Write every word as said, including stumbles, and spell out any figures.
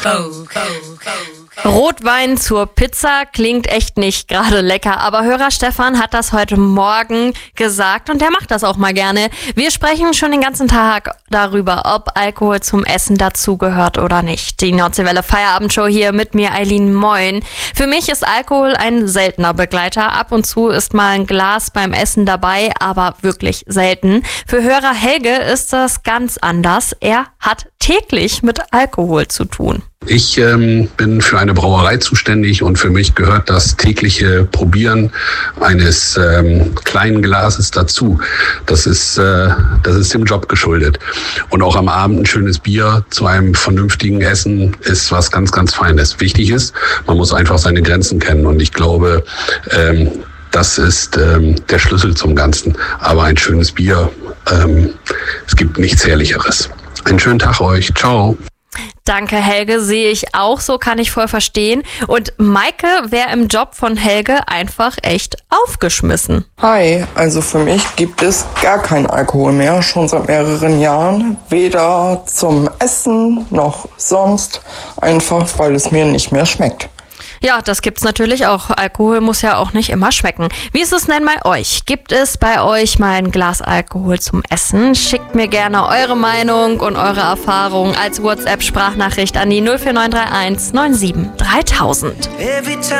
Rotwein zur Pizza klingt echt nicht gerade lecker, aber Hörer Stefan hat das heute Morgen gesagt und der macht das auch mal gerne. Wir sprechen schon den ganzen Tag darüber, ob Alkohol zum Essen dazugehört oder nicht. Die Nordseewelle Feierabendshow hier mit mir, Eileen, moin. Für mich ist Alkohol ein seltener Begleiter. Ab und zu ist mal ein Glas beim Essen dabei, aber wirklich selten. Für Hörer Helge ist das ganz anders. Er hat täglich mit Alkohol zu tun. Ich ähm, bin für eine Brauerei zuständig und für mich gehört das tägliche Probieren eines ähm, kleinen Glases dazu. Das ist, äh, das ist dem Job geschuldet. Und auch am Abend ein schönes Bier zu einem vernünftigen Essen ist was ganz, ganz Feines. Wichtig ist, man muss einfach seine Grenzen kennen und ich glaube, ähm, das ist ähm, der Schlüssel zum Ganzen. Aber ein schönes Bier, ähm, es gibt nichts Herrlicheres. Einen schönen Tag euch. Ciao. Danke, Helge. Sehe ich auch so, kann ich voll verstehen. Und Maike wäre im Job von Helge einfach echt aufgeschmissen. Hi, also für mich gibt es gar keinen Alkohol mehr, schon seit mehreren Jahren. Weder zum Essen noch sonst, einfach weil es mir nicht mehr schmeckt. Ja, das gibt's natürlich auch. Alkohol muss ja auch nicht immer schmecken. Wie ist es denn bei euch? Gibt es bei euch mal ein Glas Alkohol zum Essen? Schickt mir gerne eure Meinung und eure Erfahrungen als WhatsApp-Sprachnachricht an die null vier neun drei eins neun sieben dreitausend.